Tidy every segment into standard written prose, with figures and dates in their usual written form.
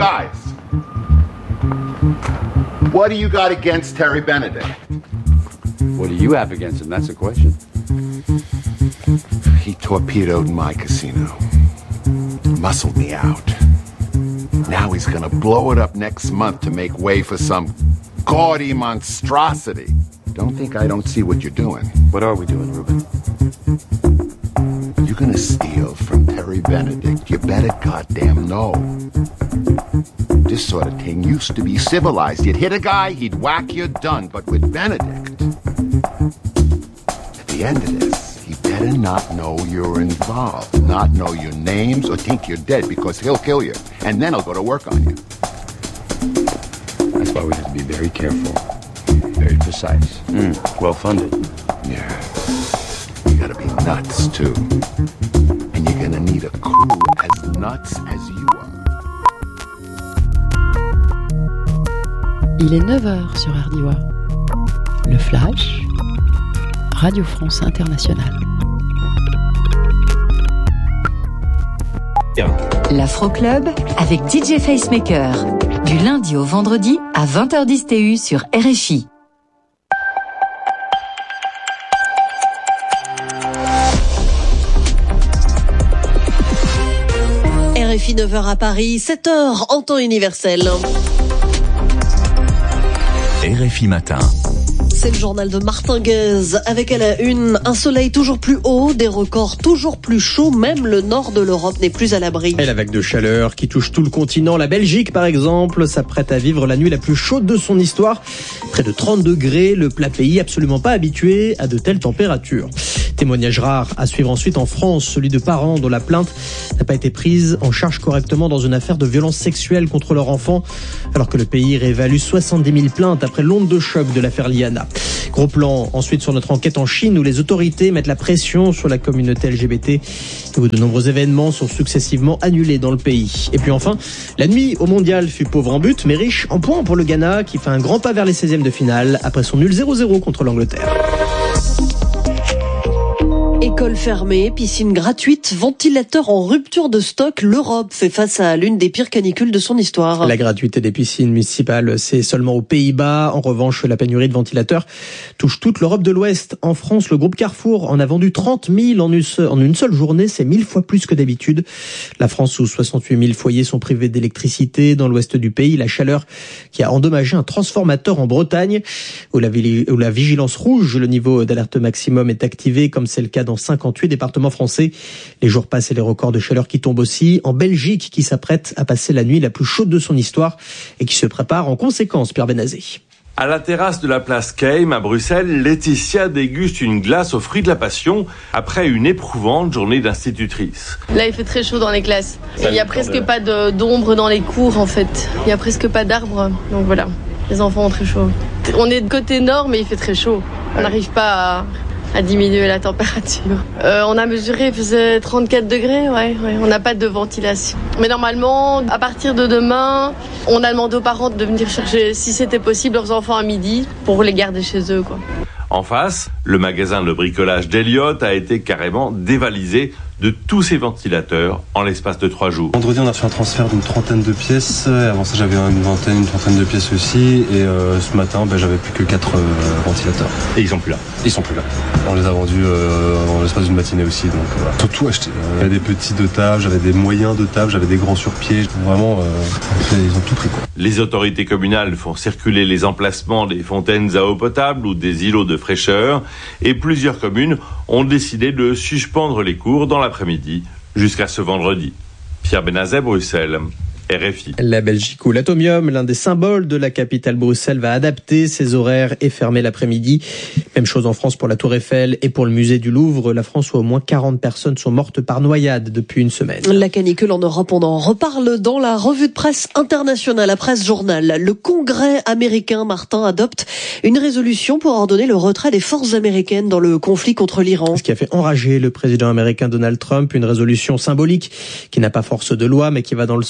guys, what do you got against Terry Benedict? What do you have against him? That's the question. He torpedoed my casino. Muscled me out. Now he's gonna blow it up next month to make way for some gaudy monstrosity. Don't think I don't see what you're doing. What are we doing, Ruben? You're gonna steal from Terry Benedict. You better goddamn know. This sort of thing used to be civilized. You'd hit a guy, he'd whack you, done. But with Benedict, at the end of this, he better not know you're involved, not know your names, or think you're dead, because he'll kill you. And then he'll go to work on you. That's why we have to be very careful, very precise, well funded. Yeah. You gotta be nuts, too. And you're gonna need a crew as nuts as you are. Il est 9h sur RDIWA. Le Flash, Radio France Internationale. L'Afro Club avec DJ Facemaker. Du lundi au vendredi à 20h10 TU sur RFI. RFI 9h à Paris, 7h en temps universel. RFI Matin. C'est le journal de Martin Guez, avec à la une un soleil toujours plus haut, des records toujours plus chauds, même le nord de l'Europe n'est plus à l'abri. Et la vague de chaleur qui touche tout le continent, la Belgique par exemple, s'apprête à vivre la nuit la plus chaude de son histoire. Près de 30 degrés, le plat pays absolument pas habitué à de telles températures. Témoignage rare à suivre ensuite en France, celui de parents dont la plainte n'a pas été prise en charge correctement dans une affaire de violence sexuelle contre leur enfant, alors que le pays réévalue 70 000 plaintes après l'onde de choc de l'affaire Liana. Gros plan ensuite sur notre enquête en Chine où les autorités mettent la pression sur la communauté LGBT où de nombreux événements sont successivement annulés dans le pays. Et puis enfin, la nuit au mondial fut pauvre en but mais riche en points pour le Ghana qui fait un grand pas vers les 16e de finale après son nul 0-0 contre l'Angleterre. École fermée, piscine gratuite, ventilateur en rupture de stock, l'Europe fait face à l'une des pires canicules de son histoire. La gratuité des piscines municipales, c'est seulement aux Pays-Bas. En revanche, la pénurie de ventilateurs touche toute l'Europe de l'Ouest. En France, le groupe Carrefour en a vendu 30 000 en une seule journée. C'est 1000 fois plus que d'habitude. La France, où 68 000 foyers sont privés d'électricité. Dans l'ouest du pays, la chaleur qui a endommagé un transformateur en Bretagne, où la vigilance rouge, le niveau d'alerte maximum est activé, comme c'est le cas dans 58 départements français. Les jours passent et les records de chaleur qui tombent aussi. En Belgique, qui s'apprête à passer la nuit la plus chaude de son histoire et qui se prépare en conséquence, Pierre Benazé. À la terrasse de la place Keim à Bruxelles, Laetitia déguste une glace aux fruits de la passion après une éprouvante journée d'institutrice. Là, il fait très chaud dans les classes. Il n'y a presque pas d'ombre dans les cours, en fait. Il n'y a presque pas d'arbres. Donc voilà, les enfants ont très chaud. On est de côté nord, mais il fait très chaud. On n'arrive pas à diminuer la température. On a mesuré, il faisait 34 degrés, ouais. On n'a pas de ventilation. Mais normalement, à partir de demain, on a demandé aux parents de venir chercher, si c'était possible, leurs enfants à midi pour les garder chez eux, quoi. En face, le magasin de bricolage d'Eliott a été carrément dévalisé de tous ses ventilateurs en l'espace de 3 jours. Vendredi, on a reçu un transfert d'une 30aine de pièces. Avant ça, j'avais une trentaine de pièces aussi. Et ce matin, j'avais plus que 4 ventilateurs. Et ils sont plus là. Ils sont plus là. On les a vendus en l'espace d'une matinée aussi. Donc voilà. Tout acheté. J'avais des petits de table, j'avais des moyens de table, j'avais des grands sur pied. Vraiment, ils ont tout pris, quoi. Les autorités communales font circuler les emplacements des fontaines à eau potable ou des îlots de fraîcheur. Et plusieurs communes ont décidé de suspendre les cours dans l'après-midi jusqu'à ce vendredi. Pierre Benazet, Bruxelles. RFI. La Belgique où l'Atomium, l'un des symboles de la capitale Bruxelles, va adapter ses horaires et fermer l'après-midi. Même chose en France pour la Tour Eiffel et pour le musée du Louvre. La France où au moins 40 personnes sont mortes par noyade depuis une semaine. La canicule en Europe, on en reparle dans la revue de presse internationale, la presse journal. Le Congrès américain, Martin, adopte une résolution pour ordonner le retrait des forces américaines dans le conflit contre l'Iran. Ce qui a fait enrager le président américain Donald Trump, une résolution symbolique qui n'a pas force de loi mais qui va dans le sens de la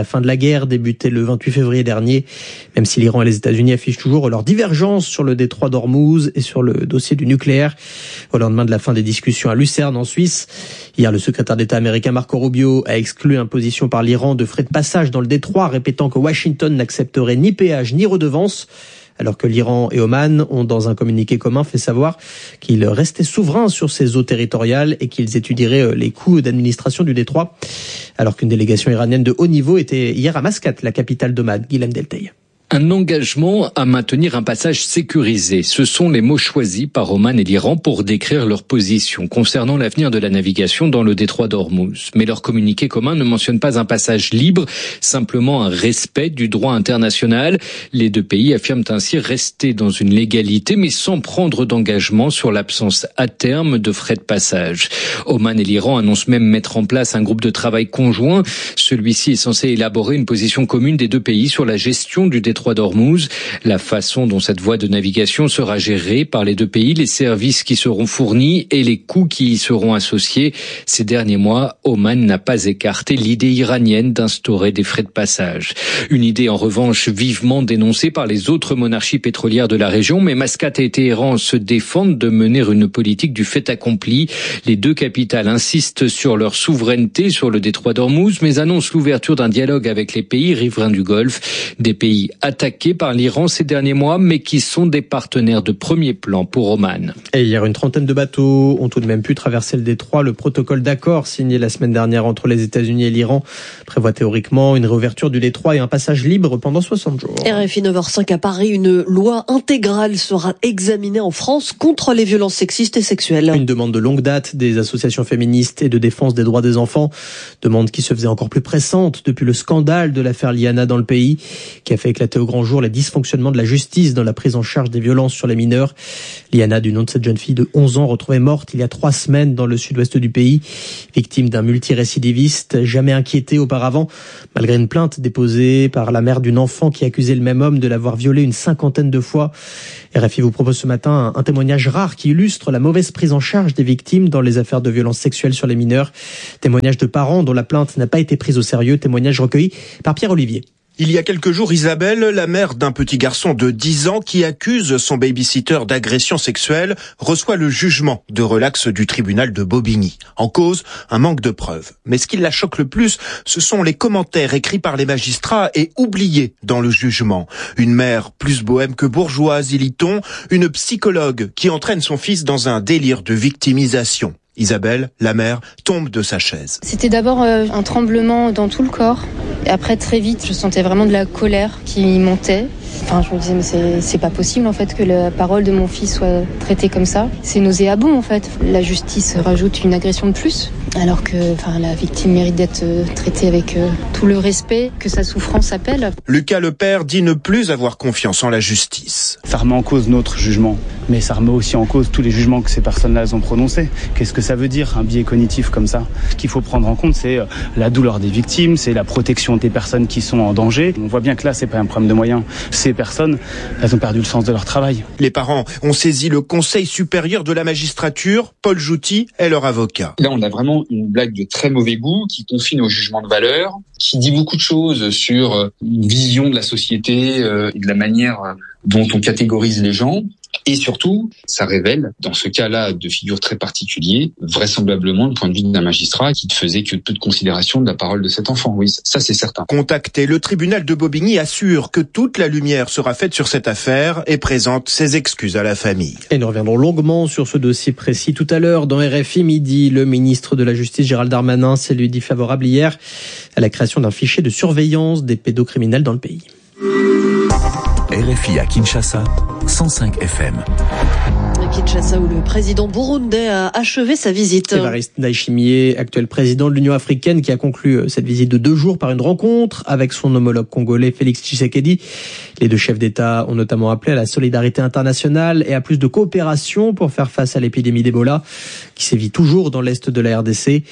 la fin de la guerre débutée le 28 février dernier, même si l'Iran et les États-Unis affichent toujours leur divergence sur le détroit d'Ormuz et sur le dossier du nucléaire. Au lendemain de la fin des discussions à Lucerne en Suisse, hier le secrétaire d'État américain Marco Rubio a exclu l'imposition par l'Iran de frais de passage dans le détroit, répétant que Washington n'accepterait ni péage ni redevance, alors que l'Iran et Oman ont dans un communiqué commun fait savoir qu'ils restaient souverains sur ces eaux territoriales et qu'ils étudieraient les coûts d'administration du détroit, alors qu'une délégation iranienne de haut niveau était hier à Mascate, la capitale d'Oman. Guilhem Delteil. Un engagement à maintenir un passage sécurisé. Ce sont les mots choisis par Oman et l'Iran pour décrire leur position concernant l'avenir de la navigation dans le détroit d'Ormuz. Mais leur communiqué commun ne mentionne pas un passage libre, simplement un respect du droit international. Les deux pays affirment ainsi rester dans une légalité, mais sans prendre d'engagement sur l'absence à terme de frais de passage. Oman et l'Iran annoncent même mettre en place un groupe de travail conjoint. Celui-ci est censé élaborer une position commune des deux pays sur la gestion du détroit d'Ormuz, la façon dont cette voie de navigation sera gérée par les deux pays, les services qui seront fournis et les coûts qui y seront associés. Ces derniers mois, Oman n'a pas écarté l'idée iranienne d'instaurer des frais de passage. Une idée en revanche vivement dénoncée par les autres monarchies pétrolières de la région, mais Mascate et Téhéran se défendent de mener une politique du fait accompli. Les deux capitales insistent sur leur souveraineté sur le détroit d'Ormuz, mais annoncent l'ouverture d'un dialogue avec les pays riverains du Golfe, des pays attaqués par l'Iran ces derniers mois, mais qui sont des partenaires de premier plan pour Oman. Et hier, une trentaine de bateaux ont tout de même pu traverser le détroit. Le protocole d'accord signé la semaine dernière entre les États-Unis et l'Iran prévoit théoriquement une réouverture du détroit et un passage libre pendant 60 jours. RFI 9h05 à Paris, une loi intégrale sera examinée en France contre les violences sexistes et sexuelles. Une demande de longue date des associations féministes et de défense des droits des enfants. Demande qui se faisait encore plus pressante depuis le scandale de l'affaire Liana dans le pays, qui a fait éclater au grand jour les dysfonctionnements de la justice dans la prise en charge des violences sur les mineurs. Liana, du nom de cette jeune fille de 11 ans, retrouvée morte il y a 3 semaines dans le sud-ouest du pays, victime d'un multirécidiviste, jamais inquiété auparavant, malgré une plainte déposée par la mère d'une enfant qui accusait le même homme de l'avoir violée une 50aine de fois. RFI vous propose ce matin un témoignage rare qui illustre la mauvaise prise en charge des victimes dans les affaires de violences sexuelles sur les mineurs. Témoignage de parents dont la plainte n'a pas été prise au sérieux. Témoignage recueilli par Pierre Olivier. Il y a quelques jours, Isabelle, la mère d'un petit garçon de 10 ans qui accuse son baby-sitter d'agression sexuelle, reçoit le jugement de relax du tribunal de Bobigny. En cause, un manque de preuves. Mais ce qui la choque le plus, ce sont les commentaires écrits par les magistrats et oubliés dans le jugement. Une mère plus bohème que bourgeoise, y lit-on, une psychologue qui entraîne son fils dans un délire de victimisation. Isabelle, la mère, tombe de sa chaise. C'était d'abord un tremblement dans tout le corps. Et après, très vite, je sentais vraiment de la colère qui montait. Enfin, je me disais, mais c'est pas possible, en fait, que la parole de mon fils soit traitée comme ça. C'est nauséabond, en fait. La justice rajoute une agression de plus, alors que la victime mérite d'être traitée avec tout le respect que sa souffrance appelle. Lucas, le père, dit ne plus avoir confiance en la justice. Ça remet en cause notre jugement, mais ça remet aussi en cause tous les jugements que ces personnes-là ont prononcés. Qu'est-ce que ça veut dire, un biais cognitif comme ça ? Ce qu'il faut prendre en compte, c'est la douleur des victimes, c'est la protection des personnes qui sont en danger. On voit bien que là, c'est pas un problème de moyens. Ces personnes, elles ont perdu le sens de leur travail. Les parents ont saisi le Conseil supérieur de la magistrature. Paul Jouty est leur avocat. Là, on a vraiment une blague de très mauvais goût qui confine au jugement de valeur, qui dit beaucoup de choses sur une vision de la société et de la manière dont on catégorise les gens. Et surtout, ça révèle, dans ce cas-là de figure très particulier, vraisemblablement le point de vue d'un magistrat qui ne faisait que peu de considération de la parole de cet enfant. Oui, ça c'est certain. Contacté, le tribunal de Bobigny assure que toute la lumière sera faite sur cette affaire et présente ses excuses à la famille. Et nous reviendrons longuement sur ce dossier précis tout à l'heure dans RFI Midi. Le ministre de la Justice, Gérald Darmanin, s'est lui dit favorable hier à la création d'un fichier de surveillance des pédocriminels dans le pays. RFI à Kinshasa, 105 FM. Kinshasa, où le président burundais a achevé sa visite. Évariste Ndayishimiye, actuel président de l'Union africaine, qui a conclu cette visite de 2 jours par une rencontre avec son homologue congolais Félix Tshisekedi. Les deux chefs d'État ont notamment appelé à la solidarité internationale et à plus de coopération pour faire face à l'épidémie d'Ebola, qui sévit toujours dans l'est de la RDC.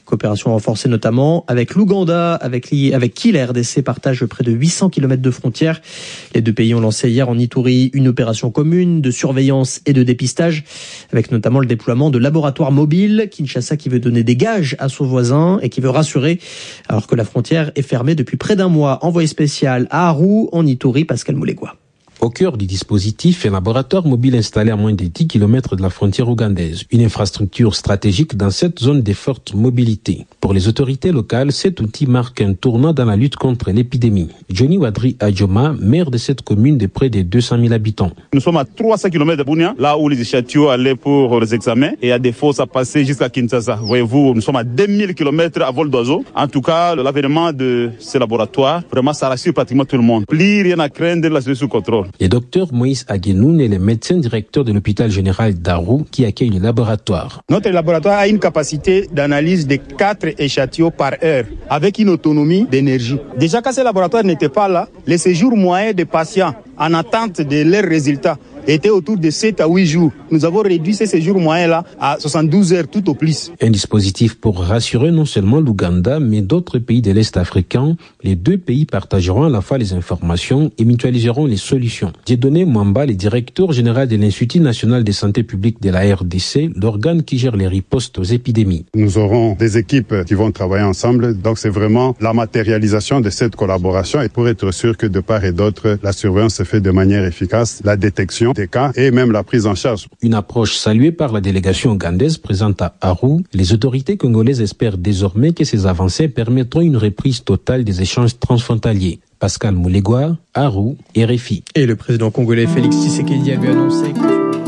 Coopération renforcée notamment avec l'Ouganda, avec qui la RDC partage près de 800 km de frontières. Les deux pays ont lancé hier en Ituri une opération commune de surveillance et de dépistage, avec notamment le déploiement de laboratoires mobiles. Kinshasa qui veut donner des gages à son voisin et qui veut rassurer, alors que la frontière est fermée depuis près d'un mois. Envoyé spécial à Arua, en Ituri, Pascal Moulegua. Au cœur du dispositif, un laboratoire mobile installé à moins de 10 km de la frontière ougandaise. Une infrastructure stratégique dans cette zone de forte mobilité. Pour les autorités locales, cet outil marque un tournant dans la lutte contre l'épidémie. Johnny Wadri Adjoma, maire de cette commune de près de 200 000 habitants. Nous sommes à 300 km de Bunia, là où les échantillons allaient pour les examens. Et à défaut, ça passait jusqu'à Kinshasa. Voyez-vous, nous sommes à 2000 km à vol d'oiseau. En tout cas, l'avènement de ce laboratoire, vraiment, ça rassure pratiquement tout le monde. Plus rien à craindre, la situation sous contrôle. Le docteur Moïse Aguenoun est le médecin directeur de l'hôpital général d'Arua qui accueille le laboratoire. Notre laboratoire a une capacité d'analyse de 4 échantillons par heure, avec une autonomie d'énergie. Déjà, quand ce laboratoire n'était pas là, les séjours moyens des patients en attente de leurs résultats était autour de 7 à 8 jours. Nous avons réduit ces séjours moyens-là à 72 heures tout au plus. Un dispositif pour rassurer non seulement l'Ouganda, mais d'autres pays de l'Est africain. Les deux pays partageront à la fois les informations et mutualiseront les solutions. Dieudonné Mwamba, le directeur général de l'Institut national de santé publique de la RDC, l'organe qui gère les ripostes aux épidémies. Nous aurons des équipes qui vont travailler ensemble. Donc c'est vraiment la matérialisation de cette collaboration et pour être sûr que de part et d'autre, la surveillance se fait de manière efficace, la détection des cas et même la prise en charge. Une approche saluée par la délégation ougandaise présente à Arua. Les autorités congolaises espèrent désormais que ces avancées permettront une reprise totale des échanges transfrontaliers. Pascal Moulegua, Arua, RFI. Et le président congolais Félix Tshisekedi avait annoncé que...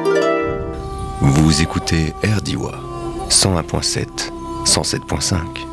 Vous écoutez RDIWA 101.7, 107.5.